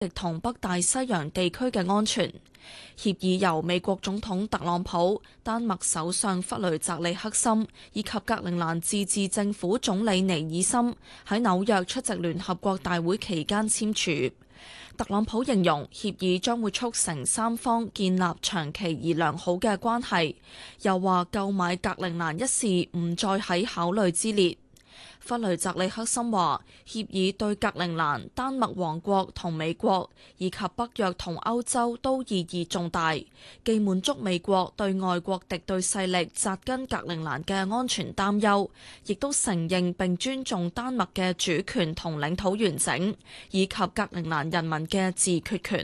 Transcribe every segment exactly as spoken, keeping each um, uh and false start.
亦同北大西洋地區嘅安全。協議由美國總統特朗普、丹麥首相弗雷澤利克森以及格陵蘭自治政府總理尼爾森喺紐約出席聯合國大會期間簽署。特朗普形容協議將會促成三方建立長期而良好嘅關係，又話購買格陵蘭一事唔再喺考慮之列。弗雷澤利克森話：協議對格陵蘭、丹麥王國同美國以及北約同歐洲都意義重大，既滿足美國對外國敵對勢力扎根格陵蘭嘅安全擔憂，亦都承認並尊重丹麥嘅主權同領土完整，以及格陵蘭人民嘅自決權。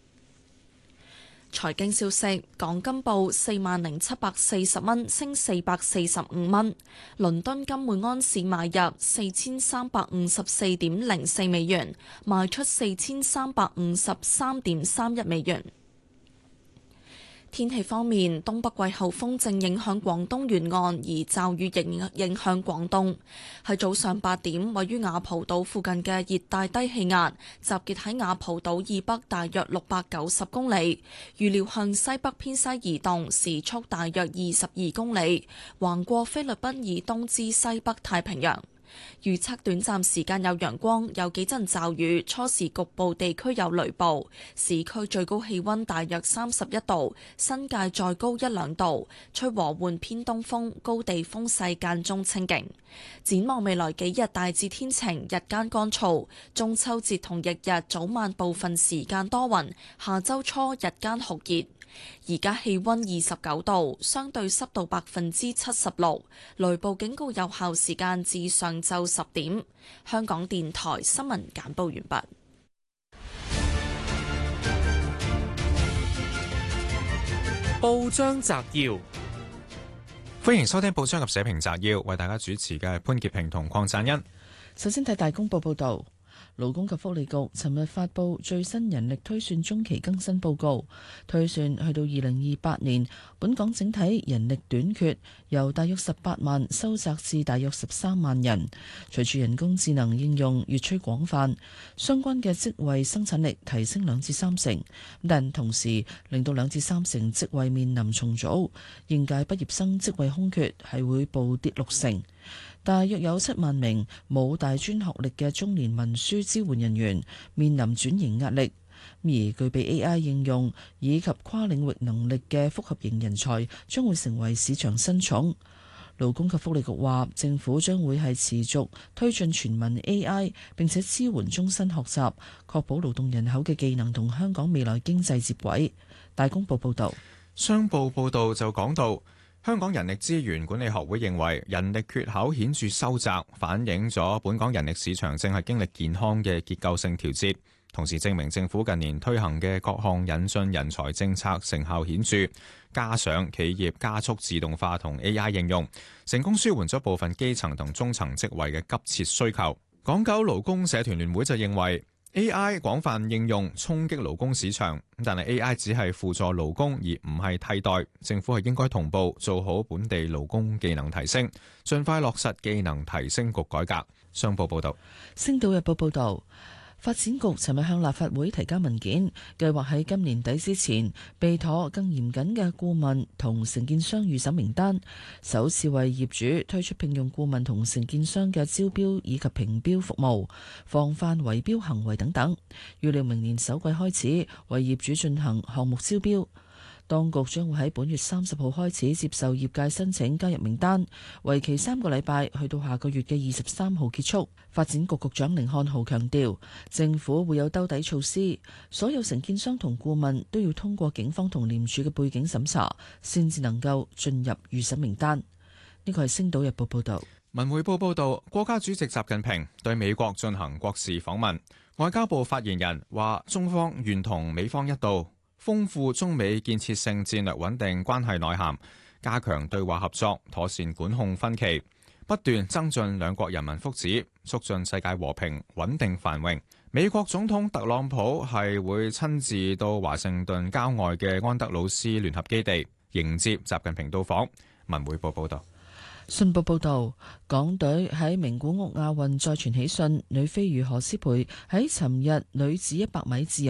財經消息：港金報四萬零七百四十蚊，升四百四十五蚊。倫敦金每安士買入四千三百五十四點零四美元，賣出四千三百五十三點三一美元。天氣方面，東北季候風正影響廣東沿岸，而驟雨影影響廣東。喺早上八點，位於雅蒲島附近嘅熱帶低氣壓集結喺雅蒲島以北大約六百九十公里，預料向西北偏西移動，時速大約二十二公里，橫過菲律賓以東至西北太平洋。預測短暫時間有陽光，有幾陣驟雨，初時局部地區有雷暴。市區最高氣溫大約三十一度，新界再高一兩度，吹和緩偏東風，高地風勢間中清勁。展望未來幾日大致天晴，日間乾燥。中秋節同翌日早晚部分時間多雲，下周初日間酷熱。而家氣溫二十九度，相對濕度百分之七十六，雷暴警告有效時間至上晝十點。香港電台新聞簡報完畢。 報章摘要，歡迎收聽報章及社評摘要，為大家主持嘅潘潔平同鄺贊恩。 首先睇大公報報道。勞工及福利局尋日發布最新人力推算中期更新報告，推算去到二零二八年，本港整體人力短缺由大約十八萬收窄至大約十三萬人。隨住人工智能應用越趨廣泛，相關嘅職位生產力提升兩至三成，但同時令到兩至三成職位面臨重組，應屆畢業生職位空缺係會暴跌六成。大約有七萬名冇大專學歷嘅中年文書支援人員面臨轉型壓力，而具備 A I 應用以及跨領域能力嘅複合型人才將會成為市場新寵。勞工及福利局話，政府將會係持續推進全民 A I， 並且支援終身學習，確保勞動人口嘅技能同香港未來經濟接軌。大公報報道。 商報報導就講到，香港人力資源管理學會認為人力缺口顯著收窄，反映咗本港人力市場正係經歷健康嘅結構性調節，同時證明政府近年推行嘅各項引進人才政策成效顯著，加上企業加速自動化同 A I 應用，成功舒緩咗部分基層同中層職位嘅急切需求。港九勞工社團聯會就認為A I 廣泛應用衝擊勞工市場，但係 A I 只係輔助勞工而唔係替代，政府係應該同步做好本地勞工技能提升，盡快落實技能提升局改革。商報報道。 星島日報報道。發展局尋日向立法會提交文件，計劃喺今年底之前備妥更嚴謹嘅顧問同承建商預審名單，首次為業主推出聘用顧問同承建商嘅招標以及評標服務，防範圍標行為等等。預料明年首季開始為業主進行項目招標。當局將會喺本月三十號開始接受業界申請加入名單，為期三個禮拜，去到下個月嘅二十三號結束。發展局局長甯漢豪強調，政府會有兜底措施，所有承建商同顧問都要通過警方同廉署嘅背景審查，先至能夠進入預審名單。呢個係《星島日報》報道。 文匯報報道，國家主席習近平對美國進行國事訪問，外交部發言人話，中方願同美方一道，豐富中美建設性戰略穩定關係內涵，加強對話合作，妥善管控分歧，不斷增進兩國人民福祉，促進世界和平穩定繁榮。美國總統特朗普係會親自到華盛頓郊外嘅安德魯斯聯合基地迎接習近平到訪。文匯報報道。 信報報導，港隊喺名古屋亞運再傳喜訊，女飛魚何詩蓓喺尋日女子一百米自由